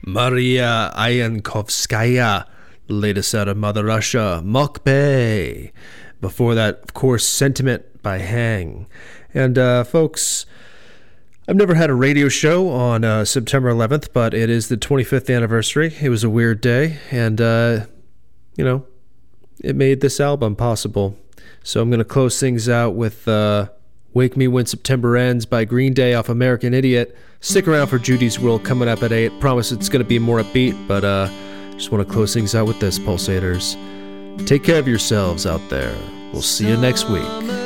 Maria Iankovskaya, latest out of Mother Russia, Mokbay. Before that, of course, Sentiment by Hang. And folks, I've never had a radio show on September 11th, but it is the 25th anniversary. It was a weird day, and, it made this album possible. So I'm going to close things out with Wake Me When September Ends by Green Day off American Idiot. Stick around for Judy's World coming up at 8. Promise it's going to be more upbeat, but just want to close things out with this, Pulsators. Take care of yourselves out there. We'll see you next week.